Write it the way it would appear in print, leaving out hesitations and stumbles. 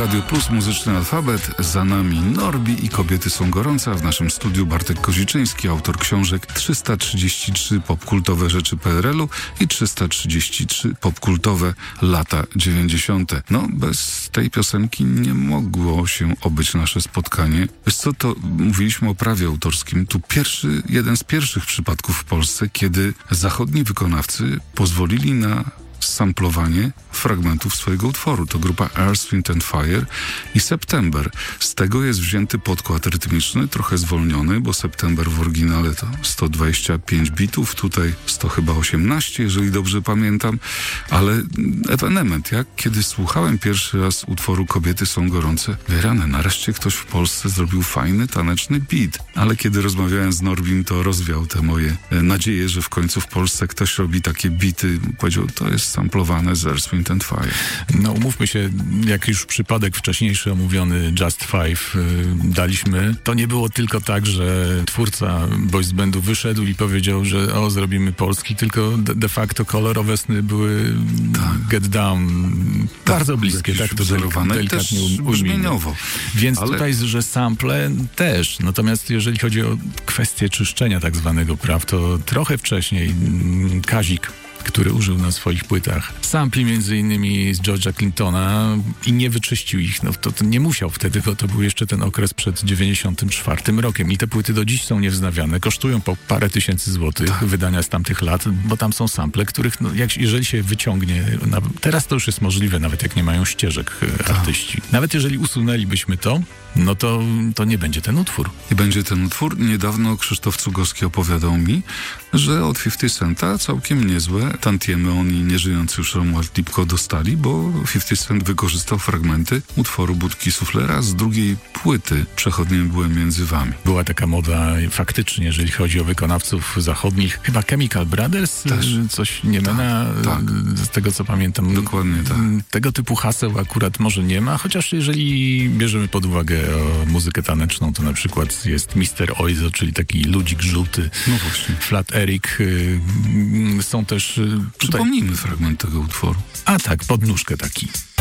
Radio Plus, Muzyczny Alfabet. Za nami Norbi i Kobiety są gorące, a w naszym studiu Bartek Koziczyński, autor książek 333 popkultowe rzeczy PRL-u i 333 popkultowe lata 90. No, bez tej piosenki nie mogło się obyć nasze spotkanie. Wiesz co, to mówiliśmy o prawie autorskim. Tu jeden z pierwszych przypadków w Polsce, kiedy zachodni wykonawcy pozwolili na samplowanie fragmentów swojego utworu. To grupa Earth, Wind and Fire i September. Z tego jest wzięty podkład rytmiczny, trochę zwolniony, bo September w oryginale to 125 bitów, tutaj 118, jeżeli dobrze pamiętam, ale ewenement, jak kiedy słuchałem pierwszy raz utworu Kobiety są gorące, wyrane, nareszcie ktoś w Polsce zrobił fajny, taneczny beat. Ale kiedy rozmawiałem z Norbim, to rozwiał te moje nadzieje, że w końcu w Polsce ktoś robi takie beaty. Powiedział, to jest samplowane z Earth, Wind and Fire. No umówmy się, jak już przypadek wcześniejszy omówiony Just Five daliśmy, to nie było tylko tak, że twórca boys bandu wyszedł i powiedział, że zrobimy polski, tylko de facto kolorowe sny były Get Down bardzo bliskie, tak to delikatnie też brzmieniowo. Więc tutaj, że sample też. Natomiast jeżeli chodzi o kwestię czyszczenia tak zwanego praw, to trochę wcześniej Kazik, który użył na swoich płytach sampli między innymi z George'a Clintona i nie wyczyścił ich. No to nie musiał wtedy, bo to był jeszcze ten okres przed 94 rokiem i te płyty do dziś są niewznawiane. Kosztują po parę tysięcy złotych wydania z tamtych lat, bo tam są sample, których jeżeli się wyciągnie, teraz to już jest możliwe, nawet jak nie mają ścieżek artyści. Nawet jeżeli usunęlibyśmy to, no to nie będzie ten utwór. Nie będzie ten utwór. Niedawno Krzysztof Cugowski opowiadał mi, że od 50 Centa całkiem niezłe tantiemy oni nieżyjący już Romuald Lipko dostali, bo 50 Cent wykorzystał fragmenty utworu Budki Suflera z drugiej płyty Przechodniem byłem między wami. Była taka moda faktycznie, jeżeli chodzi o wykonawców zachodnich. Chyba Chemical Brothers? Też. Coś Niemena, z tego co pamiętam. Dokładnie tak. Tego typu haseł akurat może nie ma, chociaż jeżeli bierzemy pod uwagę muzykę taneczną, to na przykład jest Mr. Oizo, czyli taki ludzik żółty. No właśnie. Flat Eric. Są też... Przypomnijmy fragment tego utworu. A tak, podnóżkę taki.